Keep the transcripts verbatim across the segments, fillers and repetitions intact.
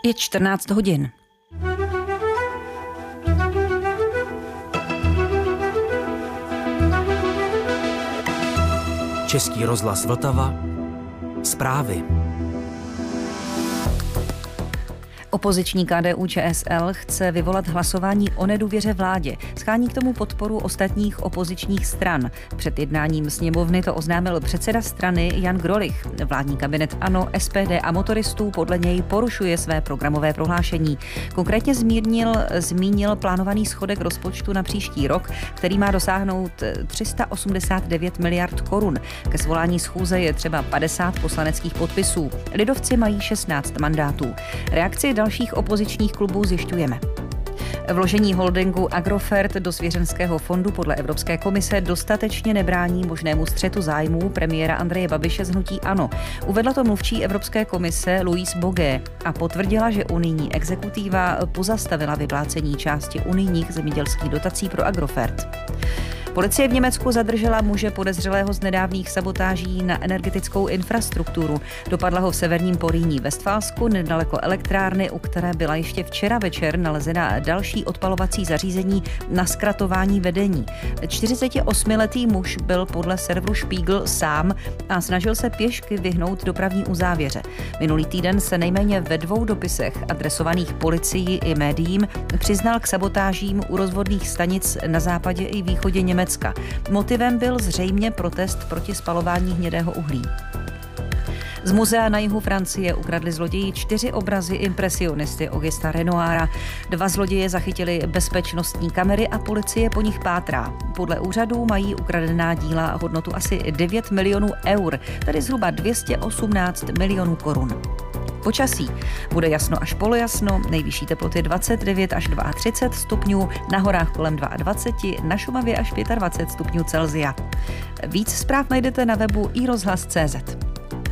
Je čtrnáct hodin. Český rozhlas Vltava. Zprávy. Opoziční K D U Č S L chce vyvolat hlasování o nedůvěře vládě. Schání k tomu podporu ostatních opozičních stran. Před jednáním sněmovny to oznámil předseda strany Jan Grolich. Vládní kabinet ANO, S P D a motoristů podle něj porušuje své programové prohlášení. Konkrétně zmírnil, zmínil plánovaný schodek rozpočtu na příští rok, který má dosáhnout tři sta osmdesát devět miliard korun. Ke svolání schůze je třeba padesát poslaneckých podpisů. Lidovci mají šestnáct mandátů. Reakci dalších opozičních klubů zjišťujeme. Vložení holdingu Agrofert do svěřenského fondu podle Evropské komise dostatečně nebrání možnému střetu zájmů premiéra Andreje Babiše z hnutí ANO. Uvedla to mluvčí Evropské komise Louise Bogué a potvrdila, že unijní exekutiva pozastavila vyplácení části unijních zemědělských dotací pro Agrofert. Policie v Německu zadržela muže podezřelého z nedávných sabotáží na energetickou infrastrukturu. Dopadla ho v severním Porýní Vestfálsku, nedaleko elektrárny, u které byla ještě včera večer nalezena další odpalovací zařízení na zkratování vedení. čtyřicetiosmiletý muž byl podle serveru Spiegel sám a snažil se pěšky vyhnout dopravní uzávěře. Minulý týden se nejméně ve dvou dopisech adresovaných policii i médiím přiznal k sabotážím u rozvodných stanic na západě i východě Německa. Motivem byl zřejmě protest proti spalování hnědého uhlí. Z muzea na jihu Francie ukradli zloději čtyři obrazy impresionisty Augusta Renoira. Dva zloděje zachytili bezpečnostní kamery a policie po nich pátrá. Podle úřadů mají ukradená díla hodnotu asi devět milionů eur, tedy zhruba dvě stě osmnáct milionů korun. Počasí. Bude jasno až polojasno, nejvyšší teploty dvacet devět až třicet dva stupňů, na horách kolem dvacet dva, na Šumavě až dvacet pět stupňů Celsia. Víc zpráv najdete na webu i rozhlas tečka cé zet.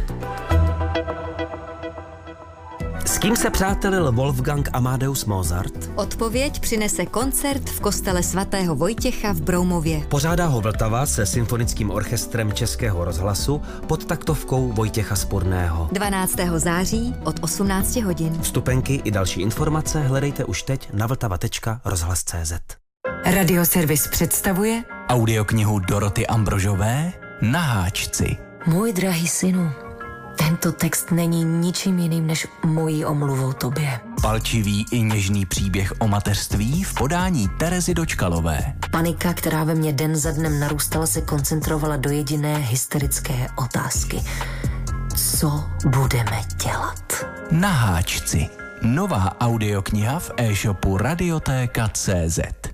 S kým se přátelil Wolfgang Amadeus Mozart? Odpověď přinese koncert v kostele svatého Vojtěcha v Broumově. Pořádá ho Vltava se symfonickým orchestrem Českého rozhlasu pod taktovkou Vojtěcha Spurného. dvanáctého září od osmnácti hodin. Vstupenky i další informace hledejte už teď na vltava tečka rozhlas tečka cé zet. Radioservis představuje audioknihu Doroty Ambrožové Na háčci. Můj drahý synu, tento text není ničím jiným než mojí omluvou tobě. Palčivý i něžný příběh o mateřství v podání Terezy Dočkalové. Panika, která ve mně den za dnem narůstala, se koncentrovala do jediné hysterické otázky. Co budeme dělat? Na háčci. Nová audiokniha v e-shopu radiotéka tečka cé zet.